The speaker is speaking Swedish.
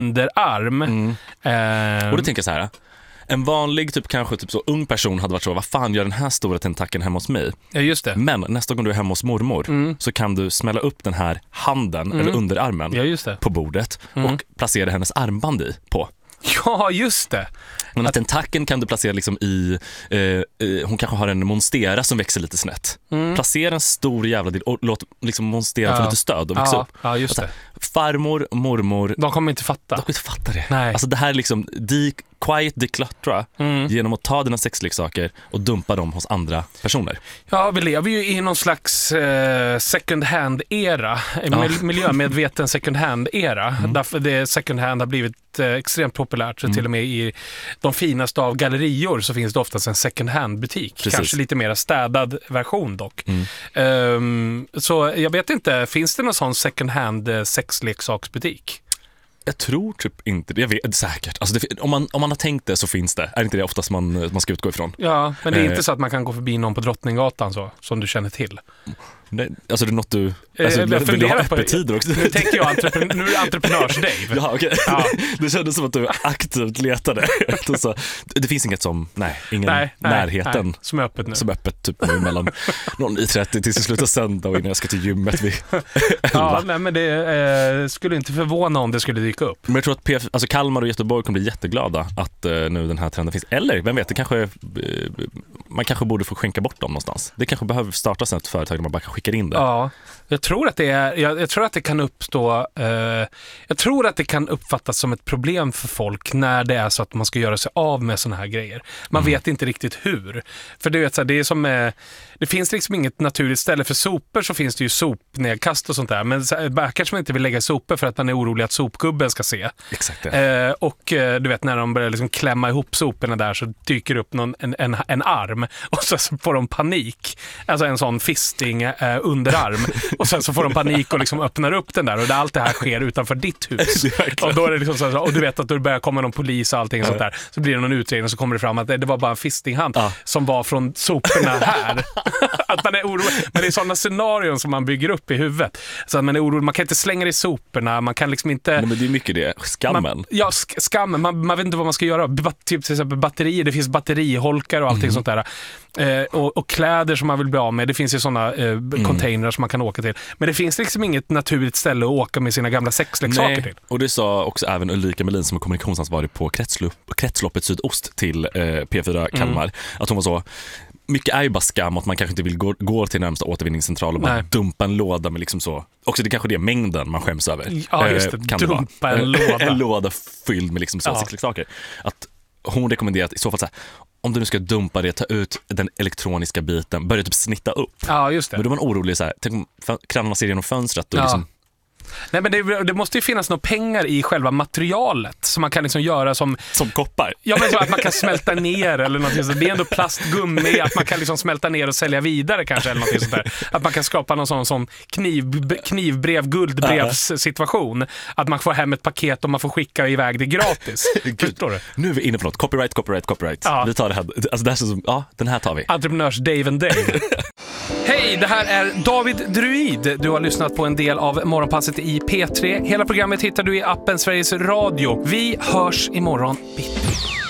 underarm. Och då tänker jag så här. En vanlig kanske så ung person hade varit så, vad fan gör den här stora tentakeln hemma hos mig? Ja, just det. Men nästa gång du är hemma hos mormor så kan du smälla upp den här handen eller underarmen på bordet och placera hennes armband på. Ja, just det. Men att tentakeln kan du placera liksom i hon kanske har en monstera som växer lite snett. Placera en stor jävla del och låt liksom monstera få lite stöd och växa upp. Ja, just det. Farmor, mormor, de kommer inte fatta. De kommer inte fatta det. Nej. Alltså det här är liksom quiet decluttra genom att ta dina sexleksaker och dumpa dem hos andra personer. Ja, vi lever ju i någon slags second hand-era. Miljömedveten second hand-era. Därför det second hand har blivit extremt populärt. Så till och med i de finaste av gallerior så finns det oftast en second hand-butik. Precis. Kanske lite mer städad version dock. Så jag vet inte, finns det någon sån second hand sexleksaksbutik? Jag tror typ inte det. Jag vet säkert. Alltså om man har tänkt det så finns det. Är inte det oftast man ska utgå ifrån? Ja, men det är inte så att man kan gå förbi någon på Drottninggatan så, som du känner till. Nej, alltså det är något du... Alltså, vill du ha öppettider också? Nu tänker jag nu är det entreprenörs-Dave. Ja, okej. Ja. Det kändes som att du aktivt letade. Så, det finns inget som... ingen närheten. Nej, som är öppet nu. Som är öppet typ nu mellan 09:30 tills jag slutar sända och innan jag ska till gymmet vid 11. Ja, men det skulle inte förvåna om det skulle dyka upp. Men jag tror att alltså Kalmar och Göteborg kommer bli jätteglada att nu den här trenden finns. Eller, vem vet, det kanske... man kanske borde få skänka bort dem någonstans. Det kanske behöver startas ett företag där man bara skickar in det. Ja, jag tror att jag tror att det kan uppstå jag tror att det kan uppfattas som ett problem för folk när det är så att man ska göra sig av med såna här grejer. Man vet inte riktigt hur. För du vet så här, det är som det finns liksom inget naturligt ställe för sopor, så finns det ju sopnedkast och sånt där. Men kanske man inte vill lägga sopor för att man är orolig att sopgubben ska se. Exakt. Och du vet, när de börjar liksom klämma ihop soporna där så dyker upp en arm och så får de panik. Alltså en sån fisting underarm. Och sen så får de panik och liksom öppnar upp den där, och allt det här sker utanför ditt hus. Och då är det liksom så, och du vet att då börjar komma någon polis och allting sånt där. Så blir det någon utredning och så kommer det fram att det var bara en fistinghand som var från soporna här. Att man är orolig. Men det är sådana scenarion som man bygger upp i huvudet. Så att man är orolig. Man kan inte slänga det i soporna. Man kan liksom inte... Nej, men det är mycket det. Skammen. Skammen. Man vet inte vad man ska göra. Typ till exempel batterier. Det finns batteriholkar och allting sånt där. Och kläder som man vill bli av med. Det finns ju sådana containrar som man kan åka till. Men det finns liksom inget naturligt ställe att åka med sina gamla sexleksaker till. Och det sa också även Ulrika Melin som är kommunikationsansvarig på kretsloppet Sydost till P4 Kalmar. Att hon var så... Mycket är ju bara skam att man kanske inte vill gå till närmsta återvinningscentral och bara dumpa en låda med liksom så. Också det kanske det är mängden man skäms över. Ja, just det. Dumpa en låda. En låda fylld med liksom så sexleksaker. Att hon rekommenderar att i så fall så här, om du nu ska dumpa det, ta ut den elektroniska biten, börja typ snitta upp. Ja, just det. Men då är man orolig så här, tänk om krannarna ser genom fönstret och liksom... Nej, men det måste ju finnas några pengar i själva materialet som man kan liksom göra som koppar. Ja, men så att man kan smälta ner eller något sånt. Det är ändå plastgummi, att man kan liksom smälta ner och sälja vidare kanske eller något sånt där. Att man kan skapa någon sån knivbrev, guldbrevssituation. Att man får hem ett paket och man får skicka iväg det gratis. Förstår du? Nu är vi inne på något. Copyright. Ja. Vi tar det här. Alltså det här som, den här tar vi. Entreprenörs Dave and Dave. Hej, det här är David Druid. Du har lyssnat på en del av Morgonpasset i P3. Hela programmet hittar du i appen Sveriges Radio. Vi hörs imorgon bitti.